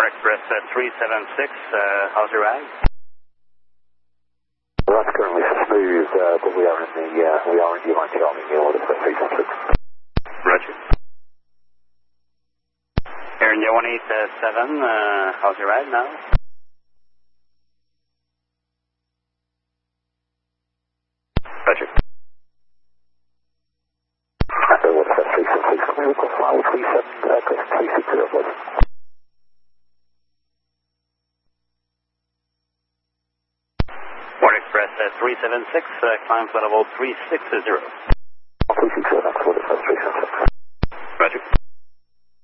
Express 376, how's your ride? Well, that's currently smooth, but we are in D-line Charlie, Neil Express 376. Roger. Air India 187, how's your ride now? Roger. What is that, 376? Can we request file 360, please? Express 376, climb to level 360. 360.